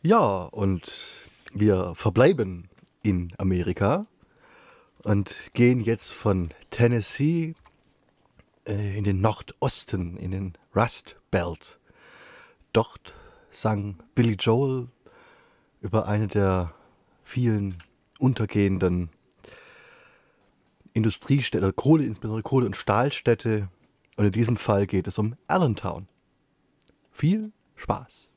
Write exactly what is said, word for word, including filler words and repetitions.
Ja, und wir verbleiben in Amerika und gehen jetzt von Tennessee äh, in den Nordosten, in den Rust Belt. Dort sang Billy Joel über eine der vielen untergehenden Industriestädte, oder Kohle, insbesondere Kohle- und Stahlstädte. Und in diesem Fall geht es um Allentown. Viel Spaß!